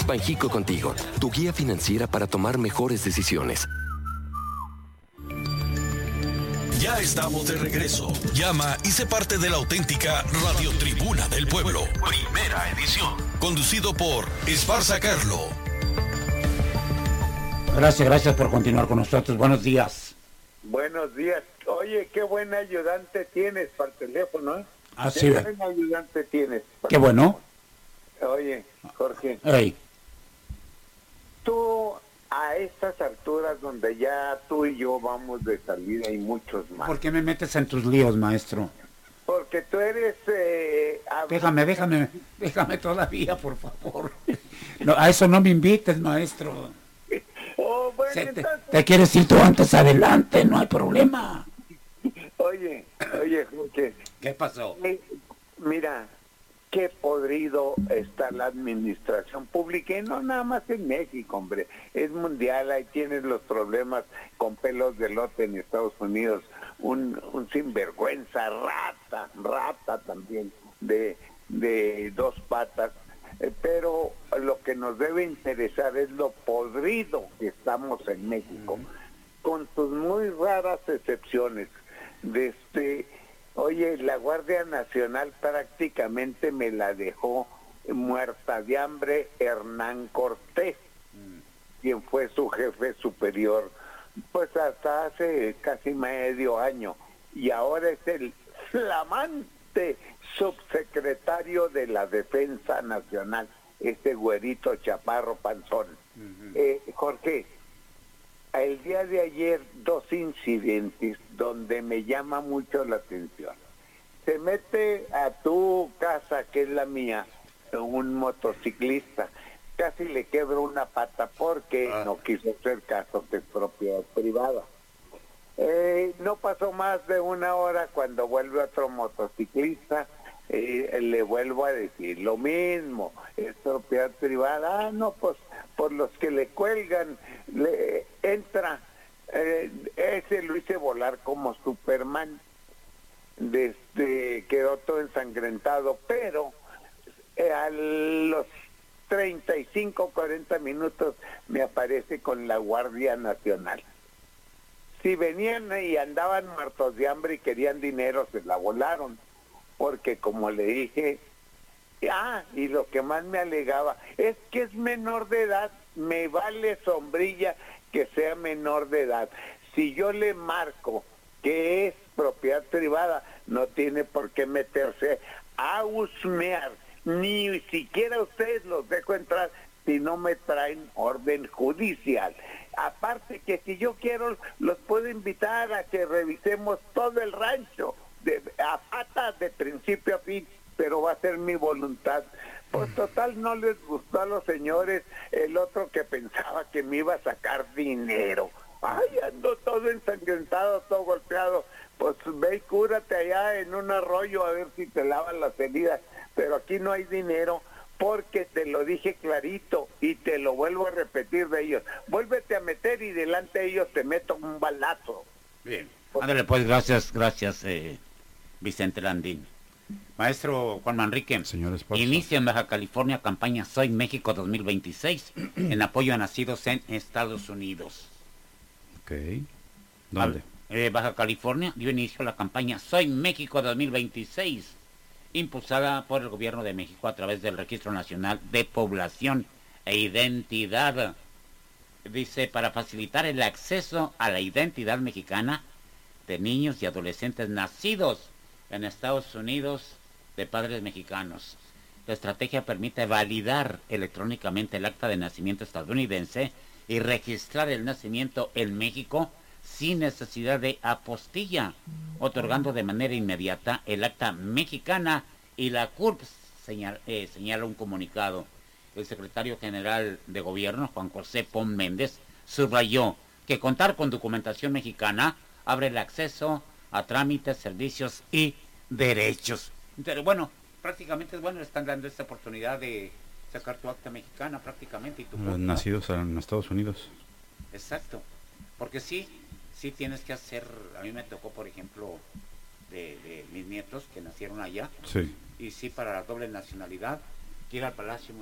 Banjico Contigo, tu guía financiera para tomar mejores decisiones. Ya estamos de regreso. Llama y sé parte de la auténtica Radio Tribuna del Pueblo. Primera edición. Conducido por Esparza Carlo. Gracias por continuar con nosotros. Buenos días. Buenos días. Oye, qué buen ayudante tienes para el teléfono, ¿eh? Así es. Qué buen ayudante tienes. Qué bueno. Oye, Jorge. Hey. Tú, a estas alturas donde ya tú y yo vamos de salida y muchos más. ¿Por qué me metes en tus líos, maestro? Porque tú eres... Déjame todavía, por favor. No, a eso no me invites, maestro. Oh, bueno, entonces... Te quieres ir tú antes, adelante, no hay problema. Oye, Jorge. ¿Qué pasó? Mira, qué podrido está la administración pública, y no nada más en México, hombre, es mundial. Ahí tienes los problemas con pelos de lote en Estados Unidos, un sinvergüenza, rata también, de dos patas, pero lo que nos debe interesar es lo podrido que estamos en México, con sus muy raras excepciones. Oye, la Guardia Nacional prácticamente me la dejó muerta de hambre Hernán Cortés, quien fue su jefe superior, pues hasta hace casi medio año, y ahora es el flamante subsecretario de la Defensa Nacional, ese güerito chaparro panzón. Jorge, el día de ayer, dos incidentes donde me llama mucho la atención. Se mete a tu casa, que es la mía, un motociclista. Casi le quebra una pata porque no quiso hacer caso de propiedad privada. No pasó más de una hora cuando vuelve otro motociclista. Le vuelvo a decir lo mismo, es propiedad privada. No, pues por los que le cuelgan, le entra. Ese lo hice volar como Superman. Quedó todo ensangrentado, pero a los 35, 40 minutos me aparece con la Guardia Nacional. Si venían y andaban muertos de hambre y querían dinero, se la volaron, porque como le dije, y lo que más me alegaba es que es menor de edad. Me vale sombrilla que sea menor de edad. Si yo le marco que es propiedad privada, no tiene por qué meterse a husmear, ni siquiera ustedes los dejo entrar si no me traen orden judicial. Aparte que si yo quiero, los puedo invitar a que revisemos todo el rancho, a pata de principio a fin, pero va a ser mi voluntad. Pues total, no les gustó a los señores el otro que pensaba que me iba a sacar dinero. Ay, ando todo ensangrentado, todo golpeado. Pues ve y cúrate allá en un arroyo a ver si te lavan las heridas. Pero aquí no hay dinero, porque te lo dije clarito y te lo vuelvo a repetir de ellos. Vuélvete a meter y delante de ellos te meto un balazo. Bien. Ándale, pues, gracias, Vicente Landín. Maestro Juan Manrique, señor Esparza, inicia en Baja California campaña Soy México 2026 en apoyo a nacidos en Estados Unidos. Ok. ¿Dónde? Baja California dio inicio a la campaña Soy México 2026, impulsada por el gobierno de México a través del Registro Nacional de Población e Identidad. Dice, para facilitar el acceso a la identidad mexicana de niños y adolescentes nacidos en Estados Unidos de padres mexicanos. La estrategia permite validar electrónicamente el acta de nacimiento estadounidense y registrar el nacimiento en México sin necesidad de apostilla, otorgando de manera inmediata el acta mexicana y la CURP, señala un comunicado. El secretario general de Gobierno, Juan José Pon Méndez, subrayó que contar con documentación mexicana abre el acceso a trámites, servicios y derechos. Pero bueno, prácticamente están dando esta oportunidad de sacar tu acta mexicana prácticamente y tu nacidos en Estados Unidos. Exacto, porque sí tienes que hacer. A mí me tocó, por ejemplo, de mis nietos que nacieron allá, sí, y sí, para la doble nacionalidad, que ir al Palacio